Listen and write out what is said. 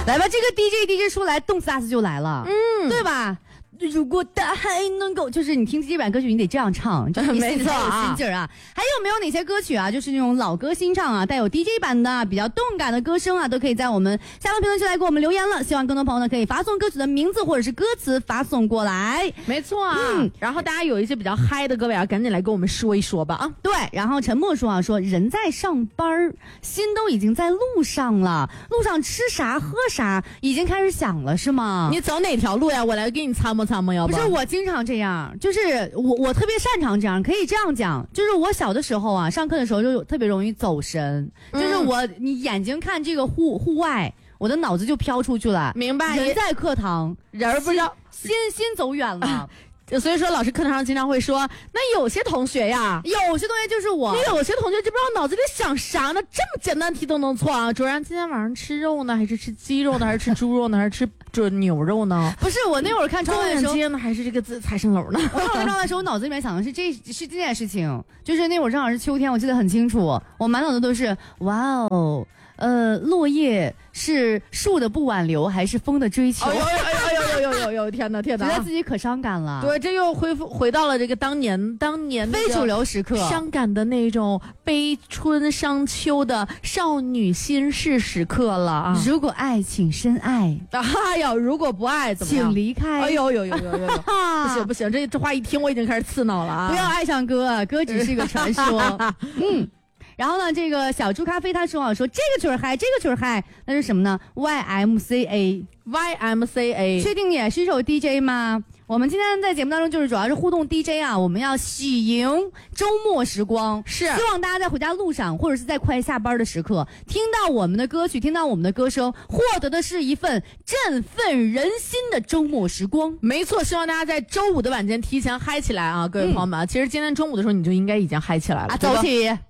来吧，这个 DJ 说来动次打次就来了，对吧？如果大海能够，就是你听这版歌曲，你得这样唱，就是你没错啊，心劲儿啊。还有没有哪些歌曲啊？就是那种老歌新唱啊，带有 DJ 版的、比较动感的歌声啊，都可以在我们下方评论区来给我们留言了。希望更多朋友呢可以发送歌曲的名字或者是歌词发送过来。 没错啊，然后大家有一些比较嗨的歌位啊，赶紧来跟我们说一说吧啊。 对，然后陈默说啊，说人在上班，心都已经在路上了，路上吃啥喝啥已经开始想了是吗？ 你走哪条路呀？我来给你参谋参谋，要不？ 不是，我经常这样，就是我特别擅长这样，可以这样讲，就是我小的时候啊，上课的时候就特别容易走神，就是你眼睛看这个户外，我的脑子就飘出去了。 明白？ 人在课堂， 人不知道心走远了。 所以说，老师课堂上经常会说，那有些同学呀， 有些同学就是我， 你有些同学就不知道脑子里想啥呢，这么简单题都能错啊！主任，今天晚上吃肉呢，还是吃鸡肉呢，还是吃猪肉呢，还是吃牛肉呢？ 不是，我那会儿看窗外的时候， 街呢，还是这个财神楼呢？ 我看窗外的时候，我脑子里面想的是这件事情，就是那会儿正好是秋天，我记得很清楚，我满脑子都是哇哦。落叶是树的不挽留，还是风的追求？ 呦，天哪！ 觉得自己可伤感了。 对，这又回到了这个当年非主流时刻， 伤感的那种悲春伤秋的少女心事时刻了啊！ 如果爱，请深爱。 哎呦，如果不爱怎么样？ 请离开。 哎呦，不行，这话一听我已经开始刺挠了啊！ 不要爱上歌，歌只是个传说。然后呢，这个小猪咖啡他说这个曲儿嗨，那是什么呢 ？YMCA， 确定也是一首 DJ 吗？我们今天在节目当中就是主要是互动 DJ 啊，我们要喜迎周末时光， 是希望大家在回家路上或者是在快下班的时刻，听到我们的歌曲，听到我们的歌声，获得的是一份振奋人心的周末时光。 没错，希望大家在周五的晚间提前嗨起来啊，各位朋友们。其实今天中午的时候你就应该已经嗨起来了， 走起。